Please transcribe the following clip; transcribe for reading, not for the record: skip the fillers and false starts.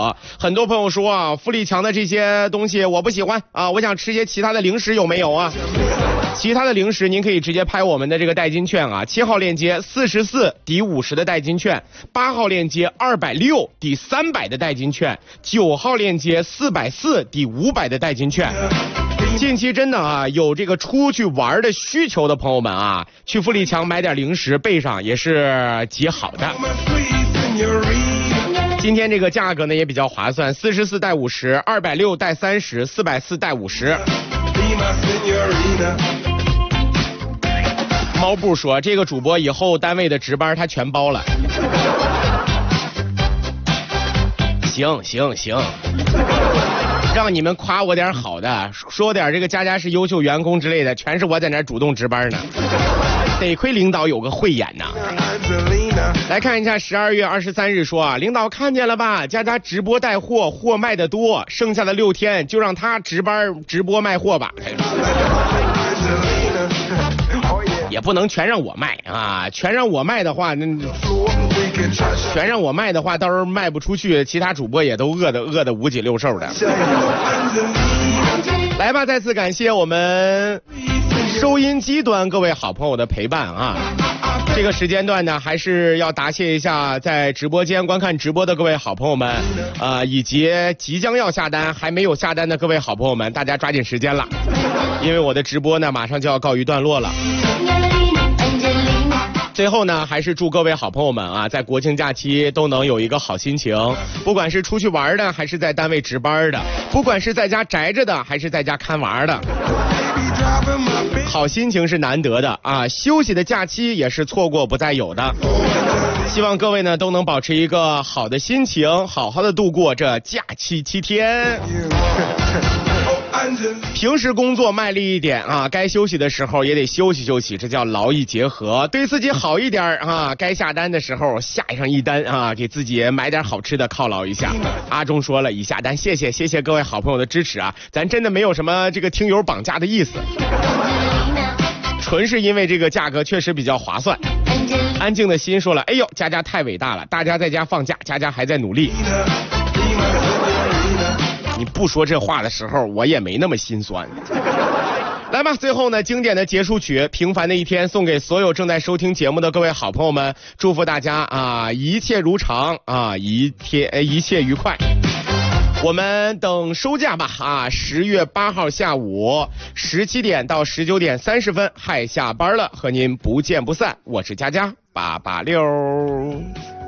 我。很多朋友说啊，富力强的这些东西我不喜欢啊，我想吃些其他的零食，有没有啊？其他的零食您可以直接拍我们的这个代金券啊，7号链接44抵50的代金券，8号链接260抵300的代金券，9号链接440抵500的代金券。近期真的啊，有这个出去玩的需求的朋友们啊，去富力强买点零食备上也是极好的。今天这个价格呢也比较划算，44带50，260带30，440带50。猫布说这个主播以后单位的值班他全包了。行，让你们夸我点好的，说点这个佳佳是优秀员工之类的，全是我在那主动值班呢。得亏领导有个慧眼呐。来看一下12月23日说啊，领导看见了吧，佳佳直播带货，货卖得多，剩下的6天就让他值班直播卖货吧。也不能全让我卖啊，全让我卖的话，到时候卖不出去，其他主播也都饿得五脊六兽的。来吧，再次感谢我们收音机端各位好朋友的陪伴啊。这个时间段呢，还是要答谢一下在直播间观看直播的各位好朋友们以及即将要下单还没有下单的各位好朋友们，大家抓紧时间了，因为我的直播呢马上就要告一段落了。最后呢，还是祝各位好朋友们啊，在国庆假期都能有一个好心情，不管是出去玩的，还是在单位值班的，不管是在家宅着的，还是在家看娃的，好心情是难得的啊，休息的假期也是错过不再有的。希望各位呢都能保持一个好的心情，好好的度过这假期7天。平时工作卖力一点啊，该休息的时候也得休息休息，这叫劳逸结合，对自己好一点啊，该下单的时候下上一单啊，给自己买点好吃的犒劳一下。阿忠说了，已下单，谢谢各位好朋友的支持啊，咱真的没有什么这个听友绑架的意思，纯是因为这个价格确实比较划算。安静的心说了，哎呦，佳佳太伟大了，大家在家放假，佳佳还在努力。你不说这话的时候，我也没那么心酸。来吧，最后呢，经典的结束曲《平凡的一天》送给所有正在收听节目的各位好朋友们，祝福大家啊，一切如常啊，一切愉快。我们等收假吧啊！10月8号下午17点到19点30分，嗨，下班了，和您不见不散。我是佳佳886。